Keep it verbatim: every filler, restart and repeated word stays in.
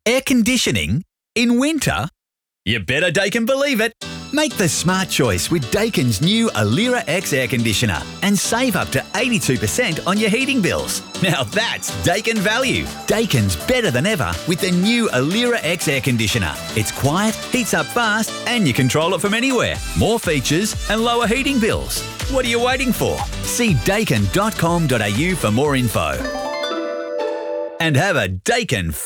Air conditioning? In winter? You better Daikin believe it. Make the smart choice with Daikin's new Alira X air conditioner and save up to eighty-two percent on your heating bills. Now that's Daikin value. Daikin's better than ever with the new Alira X air conditioner. It's quiet, heats up fast, and you control it from anywhere. More features and lower heating bills. What are you waiting for? See daikin dot com dot a u for more info. And have a Daikin